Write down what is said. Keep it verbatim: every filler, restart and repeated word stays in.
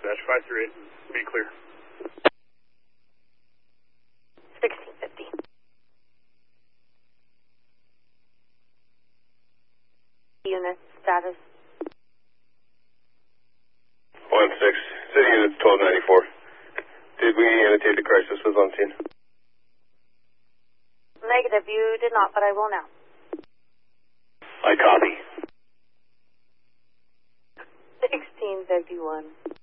dispatch, five three eight, be clear. sixteen fifty. Unit status. one six, City Unit twelve ninety-four. Did we annotate the crisis was on scene? Negative, you did not, but I will now. I copy. sixteen fifty-one.